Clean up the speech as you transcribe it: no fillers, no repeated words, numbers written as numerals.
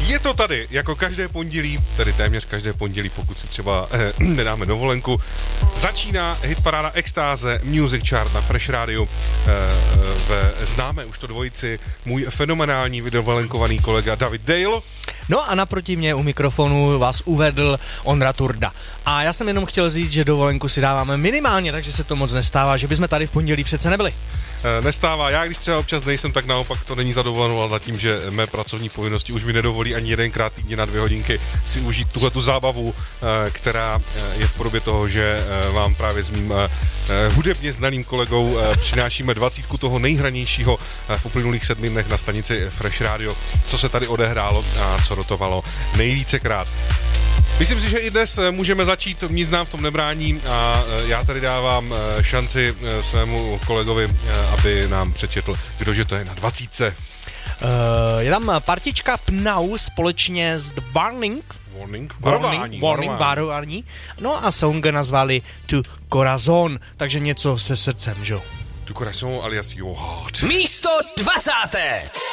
Je to tady, jako každé pondělí, tedy téměř každé pondělí, pokud si třeba nedáme dovolenku. Začíná hitparáda Extáze Music Chart na Fresh Radio. Známe už to dvojici, můj fenomenální vydovolenkovaný kolega David Dale. No a naproti mě u mikrofonu vás uvedl Ondra Turda. A já jsem jenom chtěl říct, že dovolenku si dáváme minimálně, takže se to moc nestává, že bychom tady v pondělí přece nebyli. Nestává. Já, když třeba občas nejsem, tak naopak to není za dovolenou, ale nad tím, že mé pracovní povinnosti už mi nedovolí ani jedenkrát týdně na 2 hodinky si užít tuhletu zábavu, která je v podobě toho, že vám právě s mým hudebně znalým kolegou přinášíme 20 toho nejhranějšího v uplynulých 7 dnech na stanici Fresh Radio, co se tady odehrálo a co rotovalo nejvícekrát. Myslím si, že i dnes můžeme začít, nic nám v tom nebrání a já tady dávám šanci svému kolegovi, aby nám přečetl, kdože to je na 20. Je tam partička Pnau společně s The Varování. No a song nazvali Tu Corazon, takže něco se srdcem, že jo? Tu Corazon alias Your Heart. Místo 20.